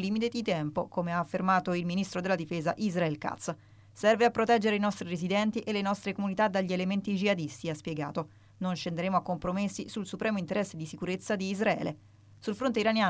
limite di tempo, come ha affermato il ministro della difesa Israel Katz. Serve a proteggere i nostri residenti e le nostre comunità dagli elementi jihadisti, ha spiegato. Non scenderemo a compromessi sul supremo interesse di sicurezza di Israele. Sul fronte iraniano